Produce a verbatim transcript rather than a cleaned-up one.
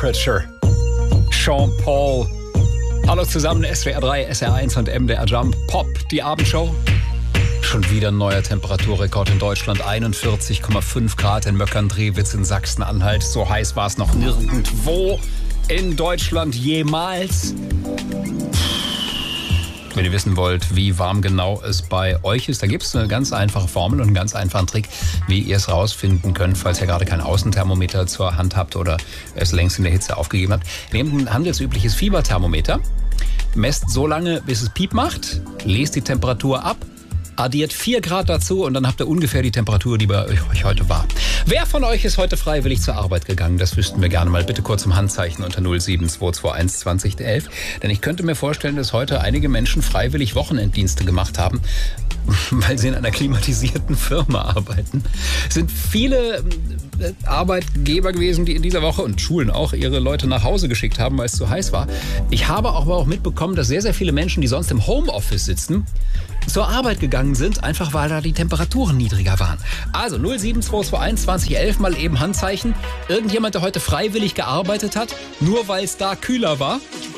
Temperature. Sean Paul. Hallo zusammen, S W R drei, S R eins und M D R Jump. Pop, die Abendshow. Schon wieder ein neuer Temperaturrekord in Deutschland. einundvierzig Komma fünf Grad in Möckern-Drewitz in Sachsen-Anhalt. So heiß war es noch nirgendwo in Deutschland jemals. Wenn ihr wissen wollt, wie warm genau es bei euch ist, da gibt es eine ganz einfache Formel und einen ganz einfachen Trick, wie ihr es rausfinden könnt, falls ihr gerade kein Außenthermometer zur Hand habt oder es längst in der Hitze aufgegeben habt. Nehmt ein handelsübliches Fieberthermometer, messt so lange, bis es Piep macht, lest die Temperatur ab, addiert vier Grad dazu und dann habt ihr ungefähr die Temperatur, die bei euch heute war. Wer von euch ist heute freiwillig zur Arbeit gegangen? Das wüssten wir gerne mal. Bitte kurz um Handzeichen unter null sieben zwei zwei eins zwanzig elf. Denn ich könnte mir vorstellen, dass heute einige Menschen freiwillig Wochenenddienste gemacht haben, weil sie in einer klimatisierten Firma arbeiten. Es sind viele Arbeitgeber gewesen, die in dieser Woche und Schulen auch ihre Leute nach Hause geschickt haben, weil es zu heiß war. Ich habe aber auch mitbekommen, dass sehr, sehr viele Menschen, die sonst im Homeoffice sitzen, zur Arbeit gegangen sind, einfach weil da die Temperaturen niedriger waren. Also null sieben zwei zwei eins zwanzig elf, mal eben Handzeichen. Irgendjemand, der heute freiwillig gearbeitet hat, nur weil es da kühler war?